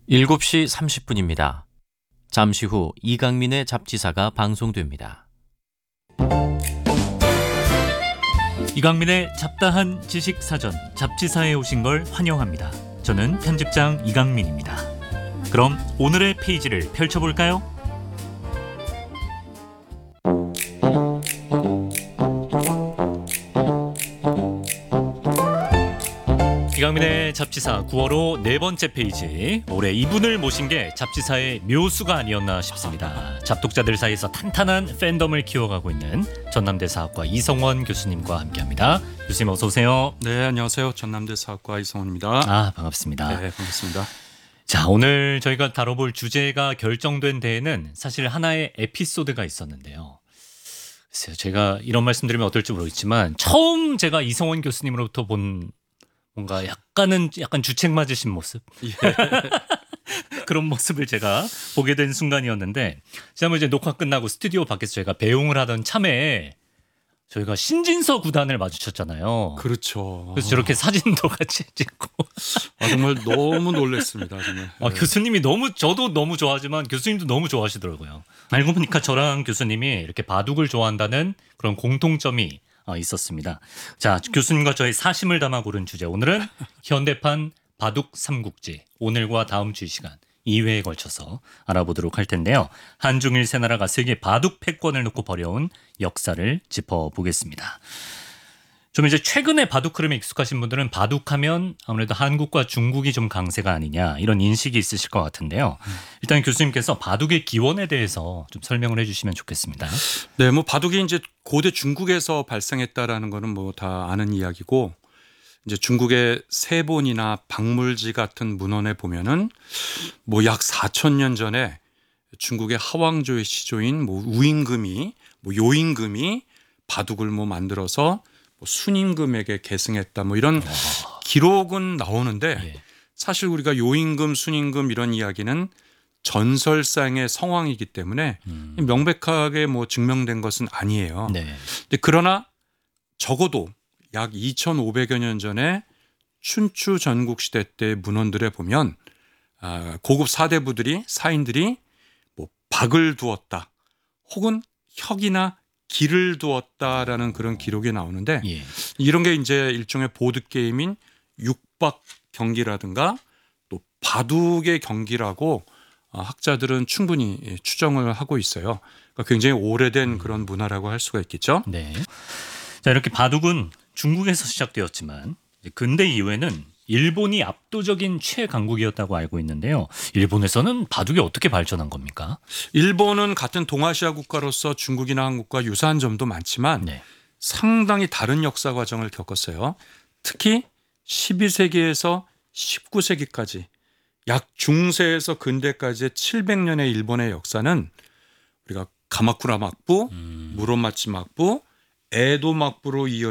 7시 30분입니다. 잠시 후 이강민의 잡지사가 방송됩니다. 이강민의 잡다한 지식사전 잡지사에 오신 걸 환영합니다. 저는 편집장 이강민입니다. 그럼 오늘의 페이지를 펼쳐볼까요? 이강민의 잡지사 9월호 네 번째 페이지. 올해 이분을 모신 게 잡지사의 묘수가 아니었나 싶습니다. 잡독자들 사이에서 탄탄한 팬덤을 키워가고 있는 전남대 사학과 이성원 교수님과 함께합니다. 교수님 어서 오세요. 네, 안녕하세요. 전남대 사학과 이성원입니다. 아, 반갑습니다. 네, 반갑습니다. 자, 오늘 저희가 다뤄볼 주제가 결정된 데에는 사실 하나의 에피소드가 있었는데요. 글쎄요, 제가 이런 말씀드리면 어떨지 모르겠지만 처음 제가 이성원 교수님으로부터 본 뭔가 약간 주책 맞으신 모습. 예. 그런 모습을 제가 보게 된 순간이었는데, 지난번 이제 녹화 끝나고 스튜디오 밖에서 저희가 배웅을 하던 참에 저희가 신진서 구단을 마주쳤잖아요. 그렇죠. 그래서 저렇게 사진도 같이 찍고. 정말 너무 놀랐습니다. 정말. 교수님이 저도 너무 좋아하지만 교수님도 너무 좋아하시더라고요. 알고 보니까 저랑 교수님이 이렇게 바둑을 좋아한다는 그런 공통점이 있었습니다. 자, 교수님과 저희 사심을 담아 고른 주제, 오늘은 현대판 바둑 삼국지, 오늘과 다음 주 이 시간 2회에 걸쳐서 알아보도록 할 텐데요. 한중일 세 나라가 세계 바둑 패권을 놓고 벌여온 역사를 짚어보겠습니다. 좀 이제 최근에 바둑 흐름에 익숙하신 분들은 바둑하면 아무래도 한국과 중국이 좀 강세가 아니냐 이런 인식이 있으실 것 같은데요. 일단 교수님께서 바둑의 기원에 대해서 좀 설명을 해주시면 좋겠습니다. 네, 뭐 바둑이 이제 고대 중국에서 발생했다라는 거는 뭐 다 아는 이야기고, 이제 중국의 세본이나 박물지 같은 문헌에 보면은 뭐 약 4,000년 전에 중국의 하왕조의 시조인 뭐 우임금이 요임금이 바둑을 만들어서 순임금에게 계승했다 뭐 이런 기록은 나오는데, 사실 우리가 요임금, 순임금 이런 이야기는 전설상의 성왕이기 때문에 명백하게 증명된 것은 아니에요. 네. 근데 그러나 적어도 약 2,500여 년 전에 춘추 전국시대 때 문헌들에 보면 고급 사인들이 박을 두었다 혹은 혁이나 길을 두었다라는 그런 기록이 나오는데, 이런 게 이제 일종의 보드게임인 육박 경기라든가 또 바둑의 경기라고 학자들은 충분히 추정을 하고 있어요. 그러니까 굉장히 오래된 그런 문화라고 할 수가 있겠죠. 네. 자, 이렇게 바둑은 중국에서 시작되었지만 근대 이후에는 일본이 압도적인 최강국이었다고 알고 있는데요. 일본에서는 바둑이 어떻게 발전한 겁니까? 일본은 같은 동아시아 국가로서 중국이나 한국과 유사한 점도 많지만 상당히 다른 역사 과정을 겪었어요. 특히 12세기에서 19세기까지 약 중세에서 근대까지의 700년의 일본의 역사는 우리가 가마쿠라 막부, 무로마치 막부, 에도 막부로 이어